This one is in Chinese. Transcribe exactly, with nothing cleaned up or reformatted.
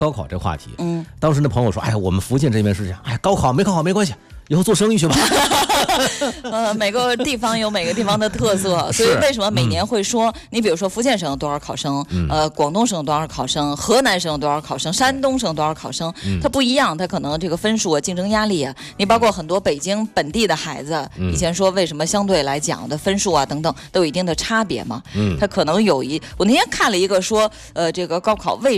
高考这话题， 嗯， 当时那朋友说，哎呀，我们福建这边是这样，哎，高考没考好没关系，以后做生意去吧。 呃，每个地方有每个地方的特色，所以为什么每年会说，嗯、你比如说福建省有多少考生，嗯、呃，广东省有多少考生，河南省有多少考生，山东省有多少考生，嗯、它不一样，它可能这个分数啊、竞争压力啊，你包括很多北京本地的孩子，嗯、以前说为什么相对来讲的分数啊等等都有一定的差别嘛，嗯，它可能有一，我那天看了一个说，呃，这个高考为